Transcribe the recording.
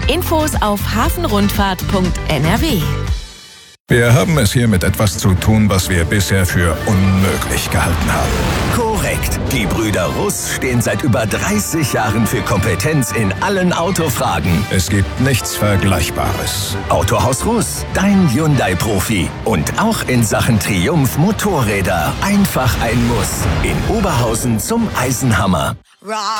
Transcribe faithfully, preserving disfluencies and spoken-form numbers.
Infos auf hafenrundfahrt punkt n r w. Wir haben es hier mit etwas zu tun, was wir bisher für unmöglich gehalten haben. Korrekt. Die Brüder Russ stehen seit über dreißig Jahren für Kompetenz in allen Autofragen. Es gibt nichts Vergleichbares. Autohaus Russ, dein Hyundai-Profi. Und auch in Sachen Triumph Motorräder. Einfach ein Muss. In Oberhausen zum Eisenhammer.